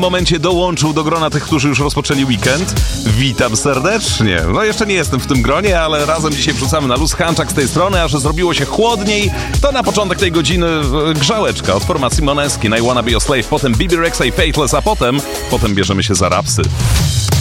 momencie dołączył do grona tych, którzy już rozpoczęli weekend. Witam serdecznie. No jeszcze nie jestem w tym gronie, ale razem dzisiaj wrzucamy na luz. Hanczak z tej strony, a że zrobiło się chłodniej, to na początek tej godziny grzałeczka od formacji Måneskin, I Wanna Be Your Slave, potem Bibi Rexa i Faithless, a potem bierzemy się za rapsy.